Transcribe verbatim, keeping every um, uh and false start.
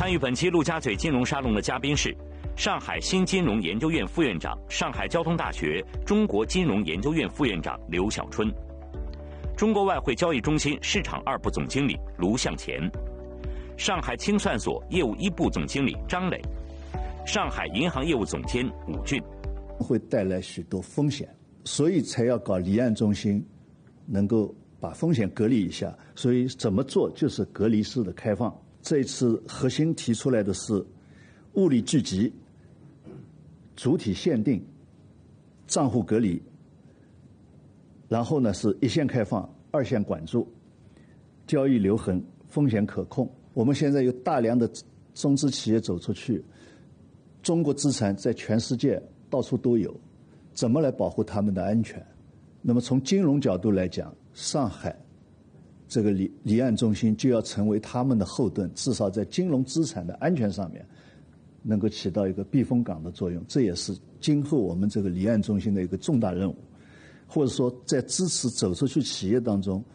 参与本期陆家嘴金融沙龙的嘉宾是上海新金融研究院副院长、上海交通大学中国金融研究院副院长刘小春，中国外汇交易中心市场二部总经理卢向前，上海清算所业务一部总经理张磊，上海银行业务总监武俊。 会带来许多风险，所以才要搞离岸中心，能够把风险隔离一下。所以怎么做就是隔离式的开放。这次核心提出来的是物理聚集、主体限定、账户隔离，然后呢是一线开放、二线管住、交易留痕、风险可控。我们现在有大量的中资企业走出去，中国资产在全世界到处都有，怎么来保护他们的安全？那么从金融角度来讲，上海这个离离岸中心就要成为他们的后盾，至少在金融资产的安全上面能够起到一个避风港的作用。这也是今后我们这个离岸中心的一个重大任务，或者说在支持走出去企业当中